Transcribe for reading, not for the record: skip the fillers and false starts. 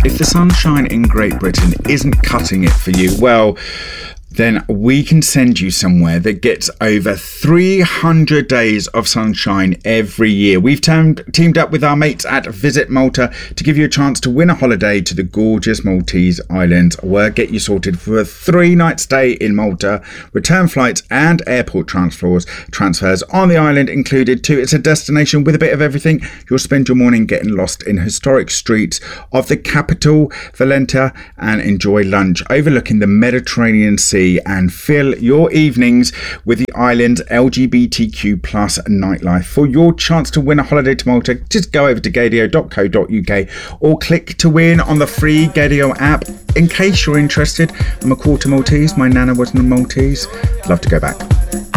If the sunshine in Great Britain isn't cutting it for you, well, then we can send you somewhere that gets over 300 days of sunshine every year. We've teamed up with our mates at Visit Malta to give you a chance to win a holiday to the gorgeous Maltese islands. We'll get you sorted for a 3-night stay in Malta, return flights and airport transfers on the island included too. It's a destination with a bit of everything. You'll spend your morning getting lost in historic streets of the capital, Valletta, and enjoy lunch overlooking the Mediterranean Sea, and fill your evenings with the island's LGBTQ plus nightlife. For your chance to win a holiday to Malta, just go over to gadio.co.uk or click to win on the free Gadio app. In case you're interested, I'm a quarter Maltese. My nana wasn't a Maltese. Love to go back.